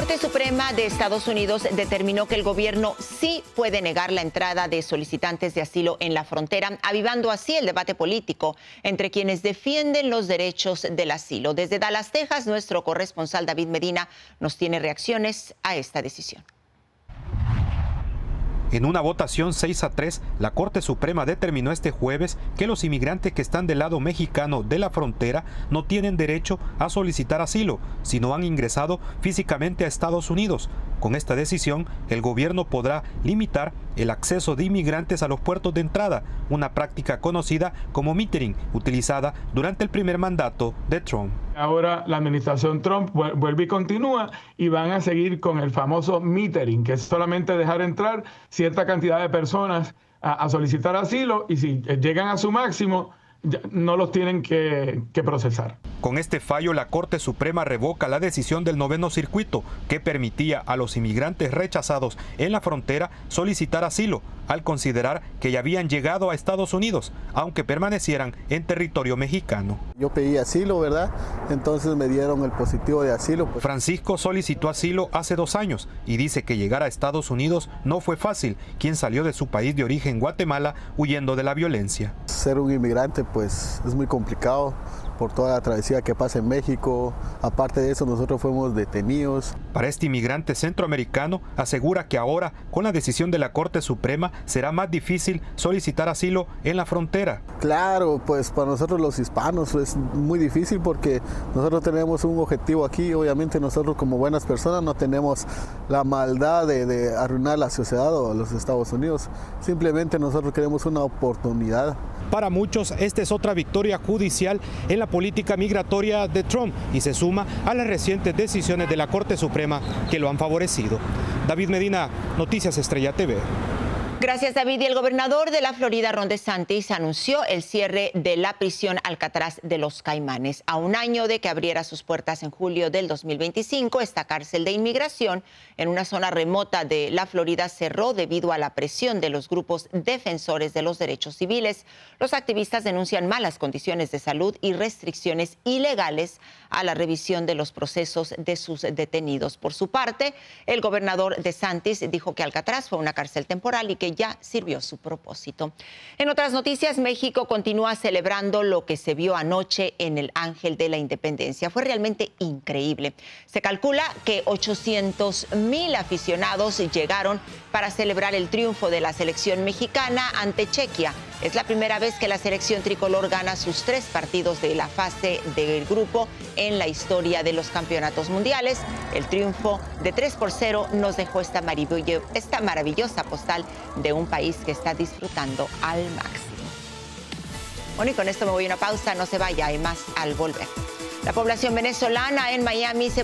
Corte Suprema de Estados Unidos determinó que el gobierno sí puede negar la entrada de solicitantes de asilo en la frontera, avivando así el debate político entre quienes defienden los derechos del asilo. Desde Dallas, Texas, nuestro corresponsal David Medina nos tiene reacciones a esta decisión. En una votación 6-3, la Corte Suprema determinó este jueves que los inmigrantes que están del lado mexicano de la frontera no tienen derecho a solicitar asilo si no han ingresado físicamente a Estados Unidos. Con esta decisión, el gobierno podrá limitar el acceso de inmigrantes a los puertos de entrada, una práctica conocida como metering, utilizada durante el primer mandato de Trump. Ahora la administración Trump vuelve y continúa y van a seguir con el famoso metering, que es solamente dejar entrar cierta cantidad de personas a solicitar asilo y si llegan a su máximo no los tienen que procesar. Con este fallo, la Corte Suprema revoca la decisión del Noveno Circuito que permitía a los inmigrantes rechazados en la frontera solicitar asilo al considerar que ya habían llegado a Estados Unidos, aunque permanecieran en territorio mexicano. Yo pedí asilo, ¿verdad? Entonces me dieron el positivo de asilo. Francisco solicitó asilo hace 2 años y dice que llegar a Estados Unidos no fue fácil, quien salió de su país de origen, Guatemala, huyendo de la violencia. Ser un inmigrante pues es muy complicado por toda la travesía que pasa en México. Aparte de eso, nosotros fuimos detenidos. Para este inmigrante centroamericano, asegura que ahora, con la decisión de la Corte Suprema, será más difícil solicitar asilo en la frontera. Claro, pues para nosotros los hispanos es muy difícil porque nosotros tenemos un objetivo aquí. Obviamente nosotros como buenas personas no tenemos la maldad de arruinar la sociedad o los Estados Unidos. Simplemente nosotros queremos una oportunidad. Para muchos, esta es otra victoria judicial en la política migratoria de Trump y se suma a las recientes decisiones de la Corte Suprema que lo han favorecido. David Medina, Noticias Estrella TV. Gracias, David. Y el gobernador de la Florida, Ron DeSantis, anunció el cierre de la prisión Alcatraz de los Caimanes. A un año de que abriera sus puertas en julio del 2025, esta cárcel de inmigración en una zona remota de la Florida cerró debido a la presión de los grupos defensores de los derechos civiles. Los activistas denuncian malas condiciones de salud y restricciones ilegales a la revisión de los procesos de sus detenidos. Por su parte, el gobernador DeSantis dijo que Alcatraz fue una cárcel temporal y que ya sirvió su propósito. En otras noticias, México continúa celebrando lo que se vio anoche en el Ángel de la Independencia. Fue realmente increíble. Se calcula que 800,000 aficionados llegaron para celebrar el triunfo de la selección mexicana ante Chequia. Es la primera vez que la selección tricolor gana sus 3 partidos de la fase del grupo en la historia de los campeonatos mundiales. El triunfo de 3-0 nos dejó esta maravillosa postal de un país que está disfrutando al máximo. Bueno, y con esto me voy a una pausa. No se vaya, hay más al volver. La población venezolana en Miami se